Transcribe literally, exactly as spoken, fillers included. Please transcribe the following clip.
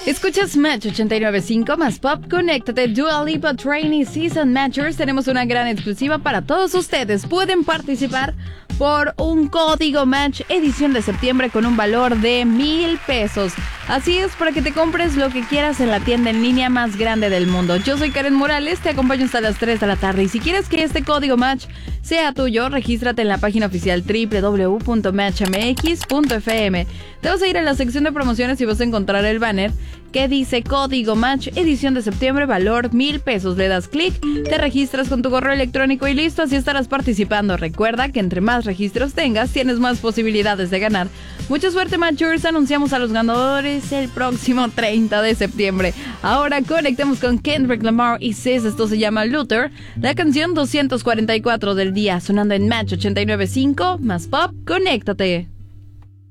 Escuchas Match ochenta y nueve punto cinco más Pop. Conéctate, Dua Lipa Trainee Season Matchers. Tenemos una gran exclusiva para todos ustedes. Pueden participar por un código Match edición de septiembre con un valor de mil pesos. Así es, para que te compres lo que quieras en la tienda en línea más grande del mundo. Yo soy Karen Morales, te acompaño hasta las tres de la tarde. Y si quieres que este código Match sea tuyo, regístrate en la página oficial doble u doble u doble u punto match m x punto f m. Te vas a ir a la sección de promociones y vas a encontrar el banner que dice código Match edición de septiembre, valor mil pesos. Le das clic, te registras con tu correo electrónico y listo, así estarás participando. Recuerda que entre más registros tengas, tienes más posibilidades de ganar. Mucha suerte, Matchers. Anunciamos a los ganadores el próximo treinta de septiembre. Ahora conectemos con Kendrick Lamar y Sis. Esto se llama Luther, la canción doscientos cuarenta y cuatro del día, sonando en Match ochenta y nueve punto cinco más Pop. Conéctate.